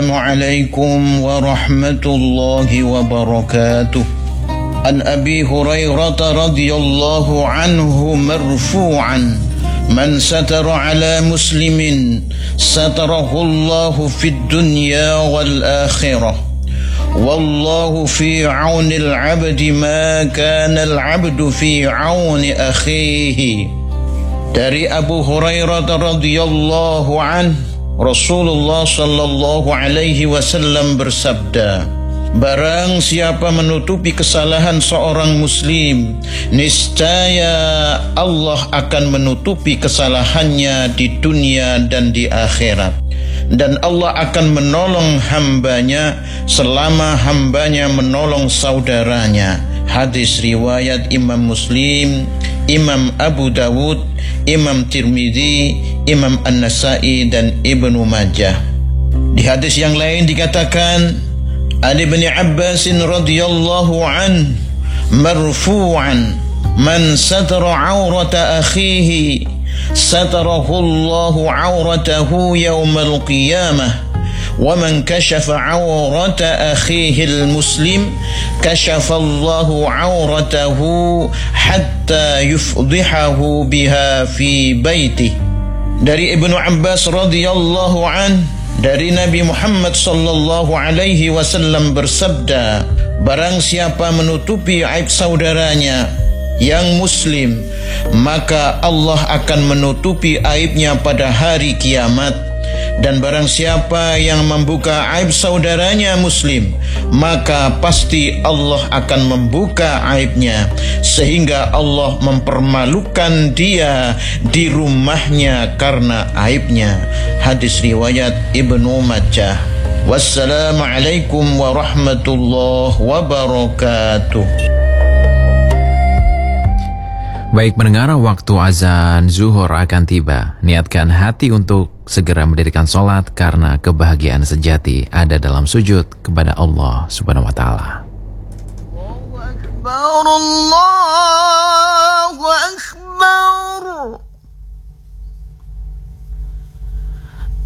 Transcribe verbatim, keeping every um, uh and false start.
Assalamualaikum warahmatullahi wabarakatuh. An Abi Hurairah radhiyallahu anhu marfu'an, man satara ala muslimin satarahu Allahu fid dunya wal akhirah. Wallahu fi aunil abdi ma kana al abdu fi auni akhihi. Dari Abu Hurairah radhiyallahu anhu, Rasulullah sallallahu alaihi wasallam bersabda, barang siapa menutupi kesalahan seorang muslim, niscaya Allah akan menutupi kesalahannya di dunia dan di akhirat. Dan Allah akan menolong hambanya selama hambanya menolong saudaranya. Hadis riwayat Imam Muslim, Imam Abu Dawud, Imam Tirmidzi, Imam An-Nasai dan Ibnu Majah. Di hadis yang lain dikatakan, Ali bin Abbas radhiyallahu an marfu'an, man satara aurata akhihi satarahu Allahu auratahu yaumal qiyamah. وَمَنْ كَشَفَ عَوْرَةَ أَخِيهِ الْمُسْلِمِ كَشَفَ اللَّهُ عَوْرَتَهُ حَتَّى يُفْضِحَهُ بِهَا فِي بَيْتِهِ. Dari Ibnu Abbas radhiyallahu an, dari Nabi Muhammad sallallahu alaihi wasallam bersabda, barang siapa menutupi aib saudaranya yang muslim, maka Allah akan menutupi aibnya pada hari kiamat. Dan barang siapa yang membuka aib saudaranya muslim, maka pasti Allah akan membuka aibnya, sehingga Allah mempermalukan dia di rumahnya karena aibnya. Hadis riwayat Ibnu Majah. Wassalamualaikum warahmatullahi wabarakatuh. Baik pendengar, waktu azan zuhur akan tiba. Niatkan hati untuk segera mendirikan sholat, karena kebahagiaan sejati ada dalam sujud kepada Allah Subhanahu wa Ta'ala. Allahu Akbar, Allah.